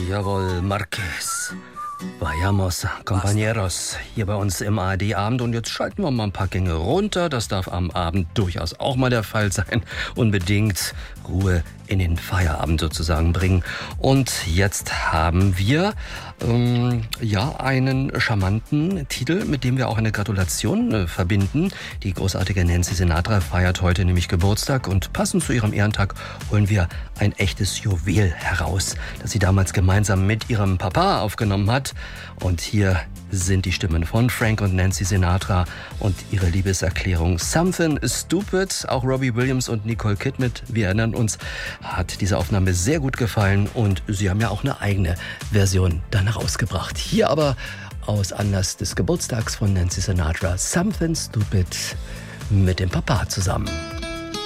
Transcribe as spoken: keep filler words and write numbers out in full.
Jawohl, Marquez. Vayamos, compañeros, hier bei uns im A R D-Abend. Und jetzt schalten wir mal ein paar Gänge runter. Das darf am Abend durchaus auch mal der Fall sein. Unbedingt Ruhe in den Feierabend sozusagen bringen. Und jetzt haben wir ähm, ja einen charmanten Titel, mit dem wir auch eine Gratulation äh, verbinden. Die großartige Nancy Sinatra feiert heute nämlich Geburtstag und passend zu ihrem Ehrentag holen wir ein echtes Juwel heraus, das sie damals gemeinsam mit ihrem Papa aufgenommen hat. Und hier sind die Stimmen von Frank und Nancy Sinatra und ihre Liebeserklärung Something Stupid. Auch Robbie Williams und Nicole Kidman, wir erinnern uns, hat diese Aufnahme sehr gut gefallen und sie haben ja auch eine eigene Version dann herausgebracht. Hier aber aus Anlass des Geburtstags von Nancy Sinatra Something Stupid mit dem Papa zusammen.